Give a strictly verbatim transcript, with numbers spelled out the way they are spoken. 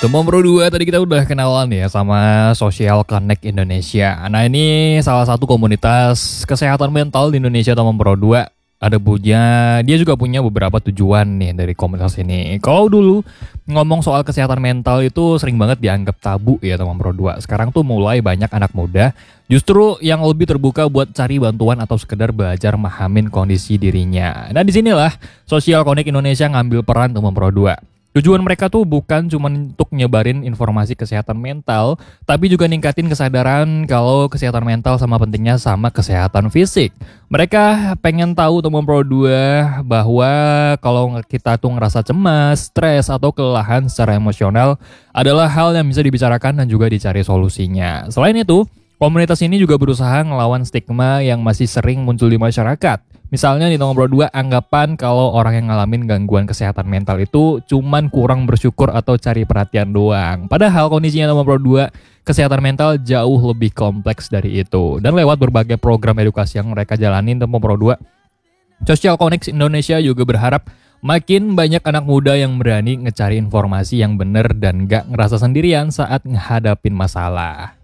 Tembom Pro dua tadi kita udah kenalan ya sama Social Connect Indonesia. Nah ini salah satu komunitas kesehatan mental di Indonesia, Tembom Pro dua. Ada punya, dia juga punya beberapa tujuan nih dari komunitas ini. Kalau dulu ngomong soal kesehatan mental itu sering banget dianggap tabu ya Tembom Pro dua. Sekarang tuh mulai banyak anak muda justru yang lebih terbuka buat cari bantuan atau sekedar belajar mahamin kondisi dirinya. Nah disinilah Social Connect Indonesia ngambil peran Tembom Pro dua. Tujuan mereka tuh bukan cuma untuk nyebarin informasi kesehatan mental, tapi juga ningkatin kesadaran kalau kesehatan mental sama pentingnya sama kesehatan fisik. Mereka pengen tahu Tembom Pro dua bahwa kalau kita tuh ngerasa cemas, stres, atau kelelahan secara emosional adalah hal yang bisa dibicarakan dan juga dicari solusinya. Selain itu, komunitas ini juga berusaha ngelawan stigma yang masih sering muncul di masyarakat. Misalnya di Tembom Pro dua, anggapan kalau orang yang ngalamin gangguan kesehatan mental itu cuman kurang bersyukur atau cari perhatian doang. Padahal kondisinya Tembom Pro dua, kesehatan mental jauh lebih kompleks dari itu. Dan lewat berbagai program edukasi yang mereka jalanin Tembom Pro dua, Social Connect Indonesia juga berharap makin banyak anak muda yang berani ngecari informasi yang benar dan gak ngerasa sendirian saat ngehadapin masalah.